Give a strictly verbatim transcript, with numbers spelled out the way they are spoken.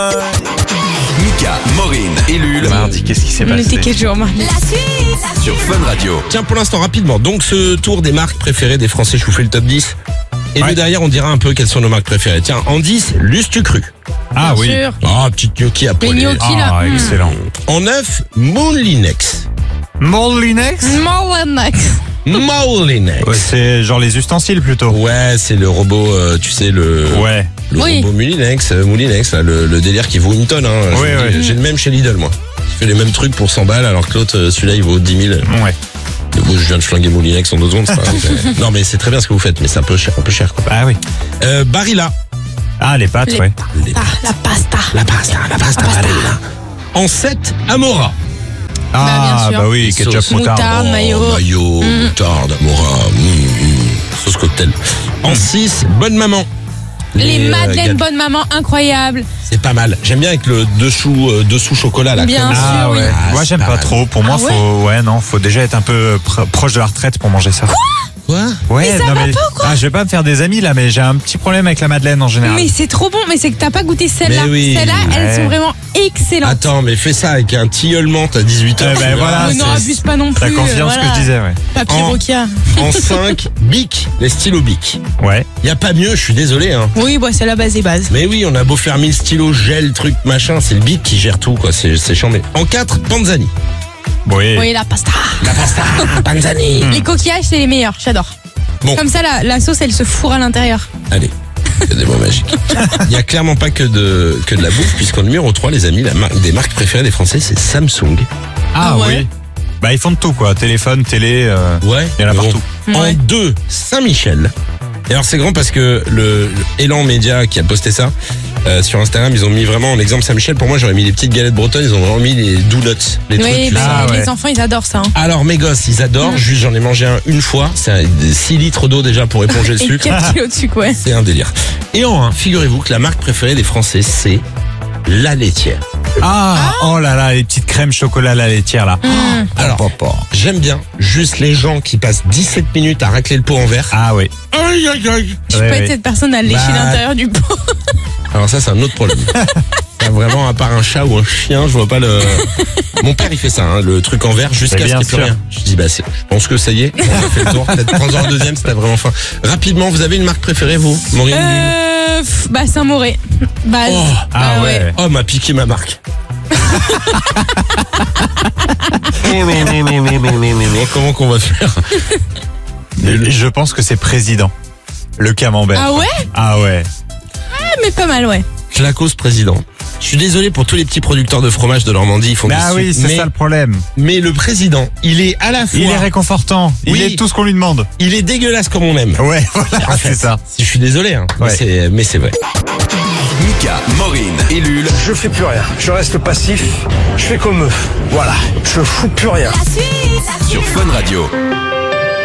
Mika, Maureen et Lul. Mardi, qu'est-ce qui s'est On passé était quel jour, mardi? Sur Fun Radio. Tiens, pour l'instant, rapidement. Donc, ce tour des marques préférées des Français, je vous fais le top dix. Et Ouais. puis derrière, on dira un peu quelles sont nos marques préférées. Tiens, en dix, Lustucru. Ah Bien oui. sûr. Ah, petite gnocchi à Les poêler. gnocchis, là. Ah, Mm. excellent. En neuf, Moulinex. Moulinex Moulinex. Moulinex. Ouais, c'est genre les ustensiles plutôt. Ouais, c'est le robot, euh, tu sais, le, Ouais. le Oui. robot Moulinex, euh, Moulinex, là, le, le délire qui vaut une tonne. Hein. Je Oui, vous dis, oui. J'ai le même chez Lidl, moi. Je fais les mêmes trucs pour cent balles, alors que l'autre, euh, celui-là, il vaut dix mille. Ouais. Moi, je viens de flinguer Moulinex en deux secondes. c'est pas grave. Non, mais c'est très bien ce que vous faites, mais c'est un peu cher, un peu cher, quoi. Ah oui. Euh, Barilla. Ah, les pâtes, Les ouais. Les- Ah, la pasta. La pasta, la pasta, Barilla. En sept, Amora. Ah, bien sûr. bah oui, Les ketchup, sauces. moutarde. Moutarde. Oh, mayo. mayo, moutarde, Amora. mm, mm, sauce cocktail. En six, Bonne Maman. Les euh, madeleines gâteaux. Bonne Maman, incroyable. C'est pas mal. J'aime bien avec le dessous, euh, dessous chocolat là. Bien comme- sûr. Ah oui. ouais. Ah, Moi, c'est j'aime pas pas mal. trop. Pour moi, Ah ouais faut, ouais, non, faut déjà être un peu pr- proche de la retraite pour manger ça. Quoi? Ouais, Mais ça non va mais pas ou quoi ah, je vais pas me faire des amis là, mais j'ai un petit problème avec la madeleine en général. Mais c'est trop bon, mais c'est que t'as pas goûté celle-là. Mais oui. Celles-là, elles Ouais. sont vraiment excellentes. Attends, mais fais ça avec un tilleulement à dix-huit heures. Eh ben voilà. Mais non, c'est- abuse pas non T'as plus. confirmé ce que voilà. je disais, ouais. Papier En- Rokia. En cinq, Bic, les stylos Bic. Ouais. Y a pas mieux, je suis désolé. Hein. Oui, bah, c'est la base des bases. Mais oui, on a beau faire mille stylos, gel, truc, machin, c'est le Bic qui gère tout, quoi. C'est c'est chambé. En quatre, Panzani. Oui. Oui, la pasta. La pasta, Panzani. Les coquillages, c'est les meilleurs. J'adore. Bon. Comme ça, la, la sauce, elle se fourre à l'intérieur. Allez, c'est des mots magiques. Il y a clairement pas que de, que de la bouffe, puisqu'en numéro trois, les amis, la marque, des marques préférées des Français, c'est Samsung. Ah, Ah ouais. oui. Bah ils font de tout quoi, téléphone, télé. euh, Ouais. Il y en a mais partout. bon. En Ouais. deux, Saint-Michel. Et alors c'est grand parce que le, le Elan Média qui a posté ça euh, sur Instagram, ils ont mis vraiment en exemple Saint-Michel. Pour moi, j'aurais mis les petites galettes bretonnes, ils ont vraiment mis les donuts, les trucs. Oui, tu bah, sais. Ah, ouais. les enfants, ils adorent ça. hein. Alors mes gosses, ils adorent. Juste, j'en ai mangé un une fois. C'est six litres d'eau déjà pour éponger le Et sucre. quatre kilos de sucre, ouais. C'est un délire. Et en un, figurez-vous que la marque préférée des Français, c'est la laitière. Ah, oh là là, les petites crèmes chocolat à la laitière là. Alors, Pop, pop. j'aime bien juste les gens qui passent dix-sept minutes à racler le pot en verre. Ah oui. Aïe, aïe, aïe. Je Ouais, peux ouais. être cette personne à lécher Bah. l'intérieur du pot. Alors ça, c'est un autre problème. Ça, vraiment, à part un chat ou un chien, je vois pas le... Mon père, il fait ça, hein, le truc en verre jusqu'à Mais ce bien qu'il n'y ait plus sûr. rien. Je dis, bah, c'est, je pense que ça y est, on a fait le tour. Peut-être prendre un deuxième si t'as vraiment faim. Rapidement, vous avez une marque préférée, vous, Maureen? Euh, pff, bah, Saint-Mauré. Base. Oh, ah Bah ouais. Oh, m'a piqué ma marque. Oh, comment qu'on va faire? Je pense que c'est président. Le camembert. Ah ouais? Ah ouais. Ah, mais pas mal, ouais. Clacos président. Je suis désolé pour tous les petits producteurs de fromage de Normandie, ils font Bah des oui, sucres, c'est mais, ça le problème. mais le président, il est à la fois, Il est réconfortant. Il Oui. est tout ce qu'on lui demande. il est dégueulasse comme on aime. Ouais, voilà, En fait, c'est ça. Si je suis désolé, hein, mais Ouais. c'est, mais c'est vrai. Mika, Maureen et Lul. Je fais plus rien. Je reste passif. Je fais comme eux. Voilà. Je fous plus rien. Sur Fun Radio.